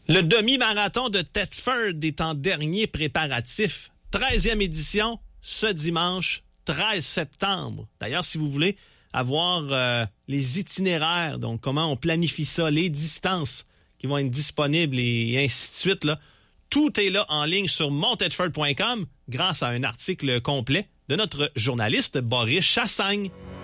Le demi-marathon de Thetford est en dernier préparatif. 13e édition, ce dimanche 13 septembre. D'ailleurs, si vous voulez avoir les itinéraires, donc comment on planifie ça, les distances qui vont être disponibles et ainsi de suite, là, tout est là en ligne sur montedford.com grâce à un article complet de notre journaliste Boris Chassagne.